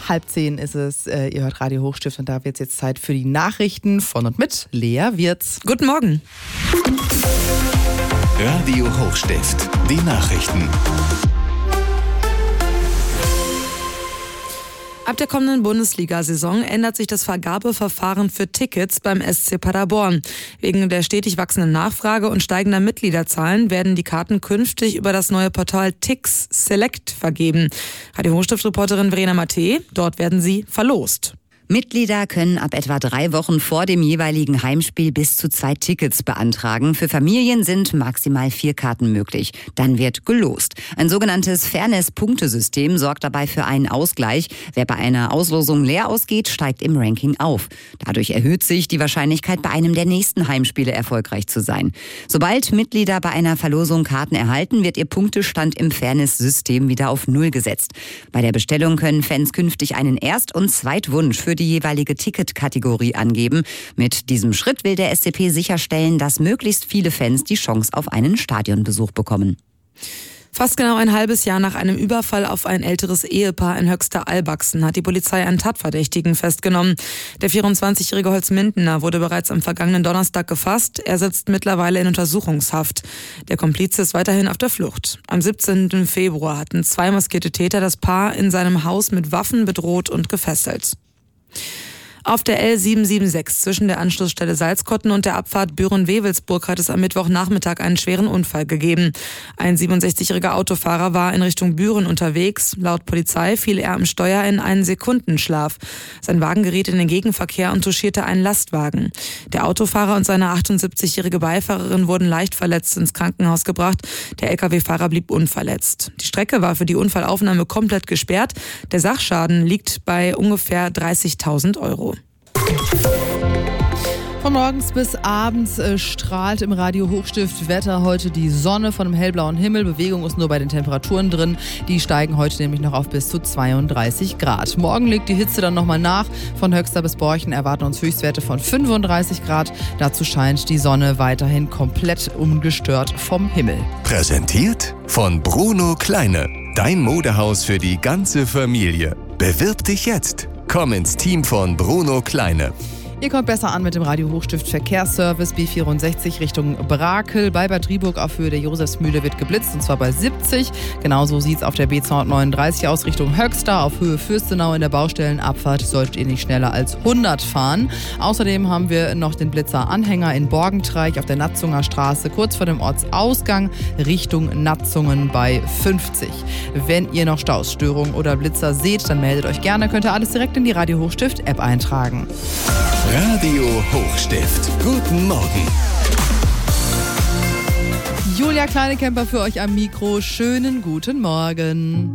9:30 ist es. Ihr hört Radio Hochstift und da wird es jetzt Zeit für die Nachrichten von und mit Lea Wirz. Guten Morgen. Radio Hochstift, die Nachrichten. Ab der kommenden Bundesliga-Saison ändert sich das Vergabeverfahren für Tickets beim SC Paderborn. Wegen der stetig wachsenden Nachfrage und steigender Mitgliederzahlen werden die Karten künftig über das neue Portal Tix Select vergeben. Radio Hochstift-Reporterin Verena Matte, dort werden sie verlost. Mitglieder können ab etwa 3 Wochen vor dem jeweiligen Heimspiel bis zu 2 Tickets beantragen. Für Familien sind maximal 4 Karten möglich. Dann wird gelost. Ein sogenanntes Fairness-Punktesystem sorgt dabei für einen Ausgleich. Wer bei einer Auslosung leer ausgeht, steigt im Ranking auf. Dadurch erhöht sich die Wahrscheinlichkeit, bei einem der nächsten Heimspiele erfolgreich zu sein. Sobald Mitglieder bei einer Verlosung Karten erhalten, wird ihr Punktestand im Fairness-System wieder auf 0 gesetzt. Bei der Bestellung können Fans künftig einen Erst- und Zweitwunsch für die jeweilige Ticketkategorie angeben. Mit diesem Schritt will der SCP sicherstellen, dass möglichst viele Fans die Chance auf einen Stadionbesuch bekommen. Fast genau ein halbes Jahr nach einem Überfall auf ein älteres Ehepaar in Höxter-Albachsen hat die Polizei einen Tatverdächtigen festgenommen. Der 24-jährige Holzmindener wurde bereits am vergangenen Donnerstag gefasst. Er sitzt mittlerweile in Untersuchungshaft. Der Komplize ist weiterhin auf der Flucht. Am 17. Februar hatten 2 maskierte Täter das Paar in seinem Haus mit Waffen bedroht und gefesselt. Auf der L776 zwischen der Anschlussstelle Salzkotten und der Abfahrt Büren-Wewelsburg hat es am Mittwochnachmittag einen schweren Unfall gegeben. Ein 67-jähriger Autofahrer war in Richtung Büren unterwegs. Laut Polizei fiel er am Steuer in einen Sekundenschlaf. Sein Wagen geriet in den Gegenverkehr und touchierte einen Lastwagen. Der Autofahrer und seine 78-jährige Beifahrerin wurden leicht verletzt ins Krankenhaus gebracht. Der Lkw-Fahrer blieb unverletzt. Die Strecke war für die Unfallaufnahme komplett gesperrt. Der Sachschaden liegt bei ungefähr 30.000 Euro. Von morgens bis abends strahlt im Radio Hochstift Wetter heute die Sonne von einem hellblauen Himmel. Bewegung ist nur bei den Temperaturen drin. Die steigen heute nämlich noch auf bis zu 32 Grad. Morgen legt die Hitze dann nochmal nach. Von Höxter bis Borchen erwarten uns Höchstwerte von 35 Grad. Dazu scheint die Sonne weiterhin komplett ungestört vom Himmel. Präsentiert von Bruno Kleine. Dein Modehaus für die ganze Familie. Bewirb dich jetzt. Komm ins Team von Bruno Kleine. Ihr kommt besser an mit dem Radio Hochstift Verkehrsservice B64 Richtung Brakel. Bei Bad Driburg auf Höhe der Josefsmühle wird geblitzt und zwar bei 70. Genauso sieht es auf der B239 aus Richtung Höxter. Auf Höhe Fürstenau in der Baustellenabfahrt solltet ihr nicht schneller als 100 fahren. Außerdem haben wir noch den Blitzer-Anhänger in Borgentreich auf der Natzunger Straße kurz vor dem Ortsausgang Richtung Natzungen bei 50. Wenn ihr noch Stausstörungen oder Blitzer seht, dann meldet euch gerne. Könnt ihr alles direkt in die Radio Hochstift App eintragen. Radio Hochstift. Guten Morgen. Julia Kleinekemper für euch am Mikro. Schönen guten Morgen.